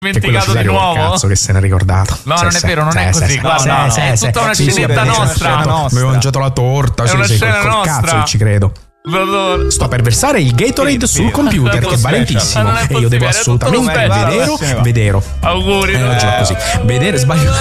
dimenticato di nuovo? Cazzo che se n'è ricordato. No, non è vero, non è così. Guarda, è tutta una scenetta nostra. Avevo mangiato la torta. È una scena nostra. Cazzo che ci credo. Sto per versare il Gatorade sul computer, che è valentissimo, e io devo assolutamente vedere. Auguri. Così. Vedere, sbaglio.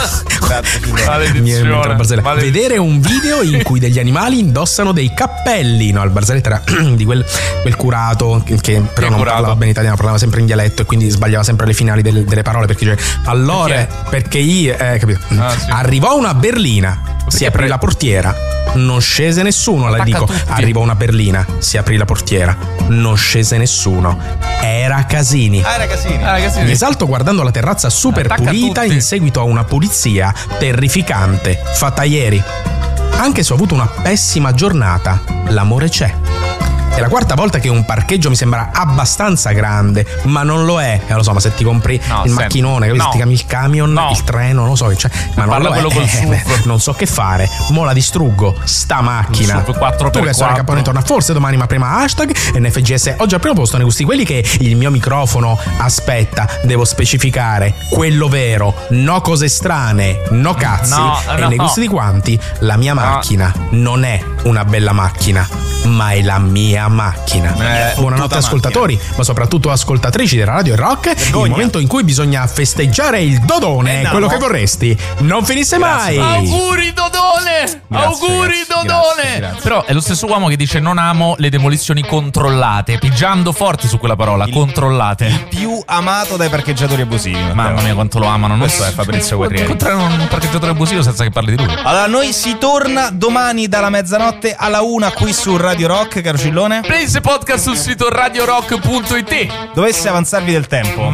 Vedere un video in cui degli animali indossano dei cappelli. No, il Barzelletta era di quel curato che però non parlava bene italiano, parlava sempre in dialetto e quindi sbagliava sempre le finali delle parole, perché cioè, allora perché io capito? Arrivò una berlina, si aprì la portiera, non scese nessuno. La dico, arrivò una berlina, si aprì la portiera, non scese nessuno. Era Casini. Mi esalto guardando la terrazza super pulita in seguito a una pulizia terrificante fatta ieri. Anche se ho avuto una pessima giornata, l'amore c'è. È la quarta volta che un parcheggio mi sembra abbastanza grande, ma non lo è. Lo so, ma se ti compri il macchinone, se ti chiami il camion, il treno, non lo so, cioè, ma non lo è. Non so che fare. Mo la distruggo sta macchina. Tu che essere capone torna forse domani, ma prima hashtag NFGS. Oggi al primo posto nei gusti quelli che il mio microfono aspetta, devo specificare quello vero, no cose strane, no cazzi. E nei gusti di quanti la mia macchina non è una bella macchina, ma è la mia macchina. Buonanotte ascoltatori, ma soprattutto ascoltatrici della Radio Rock. Il momento in cui bisogna festeggiare il Dodone, quello che vorresti non finisse mai. Auguri Dodone. Auguri Dodone. Grazie. Però è lo stesso uomo che dice non amo le demolizioni controllate, pigiando forte su quella parola, controllate. Il più amato dai parcheggiatori abusivi. Mamma mia quanto lo amano. Non so, è Fabrizio Guerrieri. Incontrare un parcheggiatore abusivo senza che parli di lui. Allora noi si torna domani dalla mezzanotte alla 1 qui su Radio Rock, caro Cillone. Please podcast sul sito radiorock.it. Dovesse avanzarvi del tempo